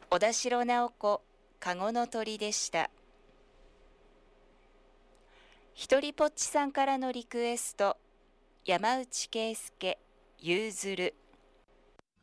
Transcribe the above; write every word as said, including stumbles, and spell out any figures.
小田代直子、かごの鳥でした。ひとりぽっちさんからのリクエスト、山内圭介、ゆうずる。